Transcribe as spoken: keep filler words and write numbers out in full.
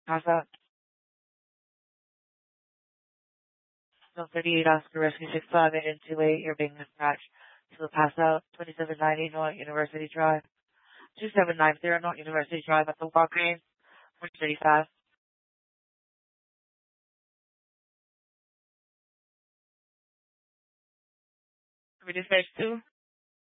Pass out. No thirty-eight Oscar Rescue six five eight and two eight. You're being dispatched to the pass out. twenty-seven ninety North University Drive. two seven nine zero North University Drive at the Walgreens. one thirty-five. We dispatched two.